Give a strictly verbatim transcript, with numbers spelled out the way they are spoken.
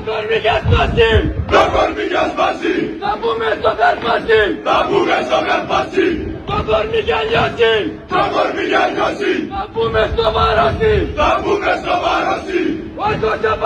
κορμί και σπάσει! Το κορμί και σπάσει! Θα μπούμε στο Καρπάσι! Θα μπούμε στο Καρπάσι! Το κορμί και λιώσει! Το κορμί και λιώσει! Θα μπούμε στο Βαρόσι! Θα μπούμε στο Βαρόσι! Όσο